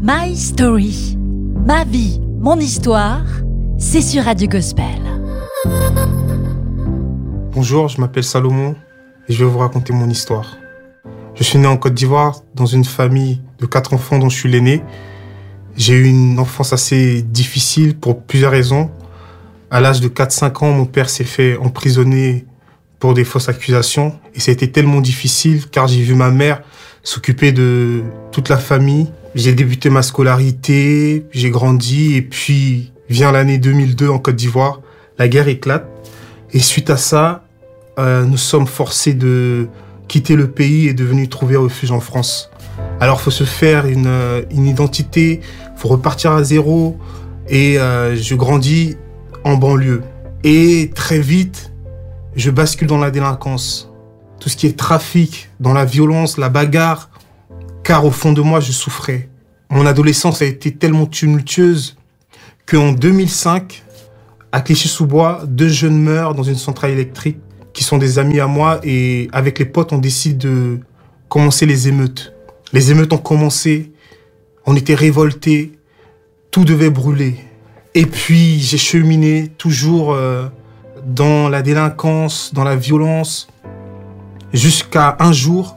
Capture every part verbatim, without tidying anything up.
My Story, ma vie, mon histoire, c'est sur Radio Gospel. Bonjour, je m'appelle Salomon et je vais vous raconter mon histoire. Je suis né en Côte d'Ivoire dans une famille de quatre enfants dont je suis l'aîné. J'ai eu une enfance assez difficile pour plusieurs raisons. À l'âge de quatre cinq ans, mon père s'est fait emprisonner pour des fausses accusations. Et ça a été tellement difficile car j'ai vu ma mère s'occuper de toute la famille. J'ai débuté ma scolarité, j'ai grandi et puis vient l'année deux mille deux en Côte d'Ivoire. La guerre éclate et suite à ça, euh, nous sommes forcés de quitter le pays et de venir trouver refuge en France. Alors, il faut se faire une, une identité, il faut repartir à zéro et euh, je grandis en banlieue. Et très vite, je bascule dans la délinquance. Tout ce qui est trafic, dans la violence, la bagarre, car au fond de moi, je souffrais. Mon adolescence a été tellement tumultueuse qu'en deux mille cinq, à Clichy-sous-Bois, deux jeunes meurent dans une centrale électrique qui sont des amis à moi et avec les potes, on décide de commencer les émeutes. Les émeutes ont commencé, on était révoltés, tout devait brûler. Et puis j'ai cheminé toujours euh, dans la délinquance, dans la violence, jusqu'à un jour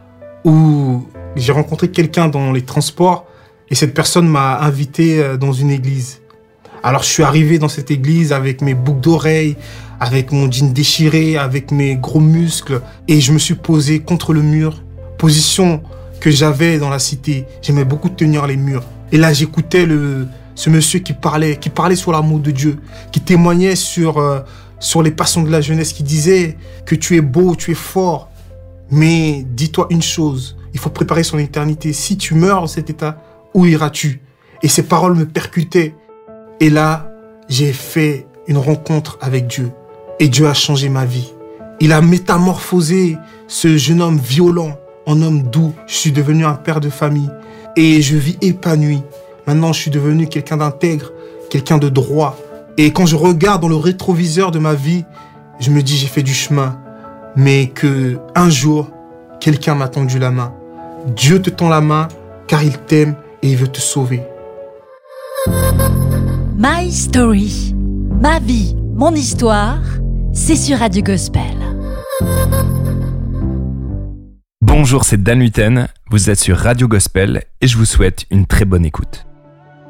où j'ai rencontré quelqu'un dans les transports et cette personne m'a invité dans une église. Alors je suis arrivé dans cette église avec mes boucles d'oreilles, avec mon jean déchiré, avec mes gros muscles et je me suis posé contre le mur, position que j'avais dans la cité. J'aimais beaucoup tenir les murs. Et là j'écoutais le, ce monsieur qui parlait, qui parlait sur l'amour de Dieu, qui témoignait sur, euh, sur les passions de la jeunesse, qui disait que tu es beau, tu es fort, mais dis-toi une chose, il faut préparer son éternité. Si tu meurs dans cet état, où iras-tu? Et ces paroles me percutaient. Et là, j'ai fait une rencontre avec Dieu. Et Dieu a changé ma vie. Il a métamorphosé ce jeune homme violent en homme doux. Je suis devenu un père de famille. Et je vis épanoui. Maintenant, je suis devenu quelqu'un d'intègre, quelqu'un de droit. Et quand je regarde dans le rétroviseur de ma vie, je me dis j'ai fait du chemin. Mais que un jour, quelqu'un m'a tendu la main. Dieu te tend la main car il t'aime et il veut te sauver. My Story, ma vie, mon histoire, c'est sur Radio Gospel. Bonjour, c'est Dan Huiten, vous êtes sur Radio Gospel et je vous souhaite une très bonne écoute.